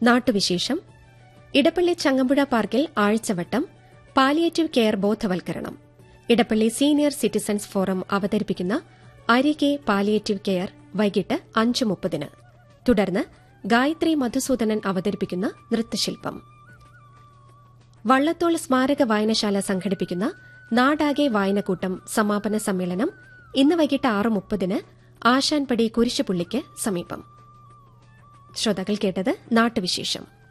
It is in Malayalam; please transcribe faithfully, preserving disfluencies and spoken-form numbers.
നാട്ടുവിശേഷം. ഇടപ്പള്ളി ചങ്ങമ്പുഴ പാർക്കിൽ ആഴ്ചവട്ടം പാലിയേറ്റീവ് കെയർ ബോധവൽക്കരണം. ഇടപ്പള്ളി സീനിയർ സിറ്റിസൺസ് ഫോറം അവതരിപ്പിക്കുന്ന അരികെ പാലിയേറ്റീവ് കെയർ വൈകിട്ട് അഞ്ച് മുപ്പതിന്. തുടർന്ന് ഗായത്രി മധുസൂദനൻ അവതരിപ്പിക്കുന്ന നൃത്തശില്പം. വള്ളത്തോൾ സ്മാരക വായനശാല സംഘടിപ്പിക്കുന്ന നാടാകെ വായനക്കൂട്ടം സമാപന സമ്മേളനം ഇന്ന് വൈകിട്ട് ആറ് മുപ്പതിന് ആശാൻപടി കുരിശുപുള്ളിക്ക് സമീപം. ശ്രോതാക്കൾ കേട്ടത് നാട്ടുവിശേഷം.